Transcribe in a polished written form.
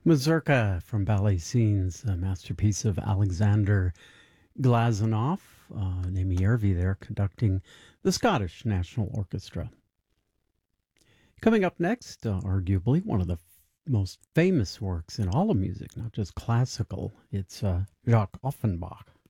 Mazurka from Ballet Scenes, a masterpiece of Alexander Glazunov, and Amy Yervi there conducting the Scottish National Orchestra. Coming up next, arguably one of the most famous works in all of music, not just classical, it's Jacques Offenbach.